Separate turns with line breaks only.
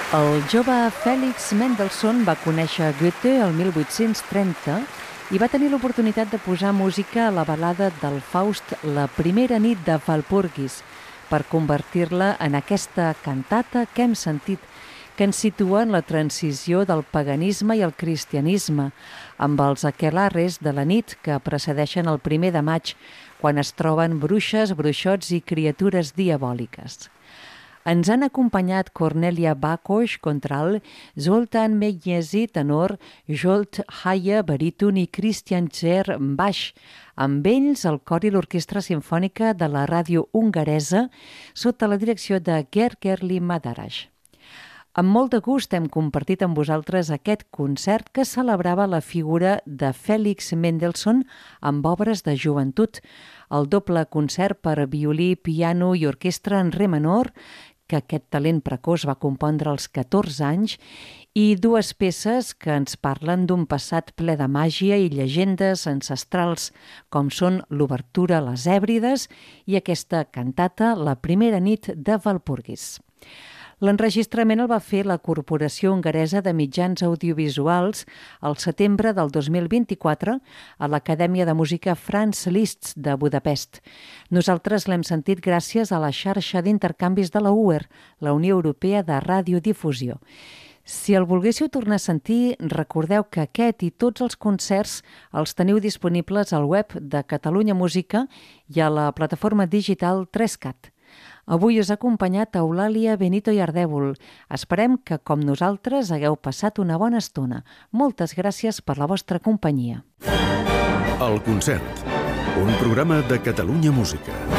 El jove Félix Mendelssohn va conèixer Goethe el 1830 i va tenir l'oportunitat de posar música a la balada del Faust La primera nit de Walpurgis per convertir-la en aquesta cantata que hem sentit, que ens situa en la transició del paganisme i el cristianisme, amb els aquelarres de la nit que precedeixen el 1 de maig, quan es troben bruixes, bruixots i criatures diabòliques. Ens han acompanyat Cornelia Bakos, contralt, Zoltan Menyesi, tenor, Zsolt Haya, baríton i Christian Zer, baix. Amb ells, el cor i l'orquestra simfònica de la ràdio hongaresa, sota la direcció de Gergerli Madaras. Amb molt de gust hem compartit amb vosaltres aquest concert que celebrava la figura de Félix Mendelssohn amb obres de joventut, el doble concert per violí, piano i orquestra en re menor, que aquest talent precoç va compondre als 14 anys, i dues peces que ens parlen d'un passat ple de màgia i llegendes ancestrals, com són l'obertura a les Hèbrides i aquesta cantata La primera nit de Walpurgis. L'enregistrament el va fer la Corporació Hongaresa de Mitjans Audiovisuals al setembre del 2024 a l'Acadèmia de Música Franz Liszt de Budapest. Nosaltres l'hem sentit gràcies a la xarxa d'intercanvis de la UER, la Unió Europea de Radiodifusió. Si el volguéssiu tornar a sentir, recordeu que aquest i tots els concerts els teniu disponibles al web de Catalunya Música i a la plataforma digital 3CAT. Avui us ha acompanyat Eulàlia Benito i Ardèvol. Esperem que, com nosaltres, hagueu passat una bona estona. Moltes gràcies per la vostra companyia.
El concert, un programa de Catalunya Música.